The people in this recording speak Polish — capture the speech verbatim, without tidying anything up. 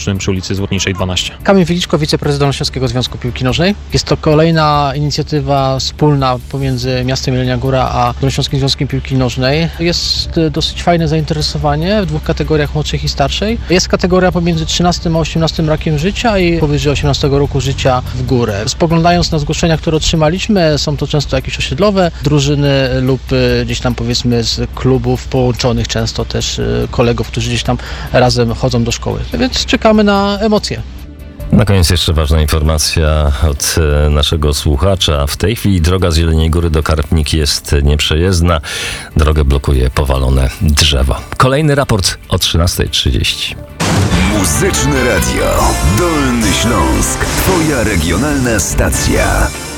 przy ulicy Złotniczej dwanaście. Kamil Wieliczko, wiceprezydent Olsztyńskiego Związku Piłki Nożnej. Jest to kolejna inicjatywa wspólna pomiędzy miastem Jelenia Góra a Dolnośląskim Związkiem Piłki Nożnej. Jest dosyć fajne zainteresowanie w dwóch kategoriach, młodszych i starszej. Jest kategoria pomiędzy trzynastym a osiemnastym rokiem życia i powyżej osiemnastego roku życia w górę. Spoglądając na zgłoszenia, które otrzymaliśmy, są to często jakieś osiedlowe drużyny lub gdzieś tam powiedzmy z klubów połączonych, często też kolegów, którzy gdzieś tam razem chodzą do szkoły. Więc czekamy na emocje. Na koniec jeszcze ważna informacja od naszego słuchacza. W tej chwili droga z Jeleniej Góry do Karpnik jest nieprzejezdna. Drogę blokuje powalone drzewo. Kolejny raport o trzynasta trzydzieści. Muzyczne Radio Dolny Śląsk. Twoja regionalna stacja.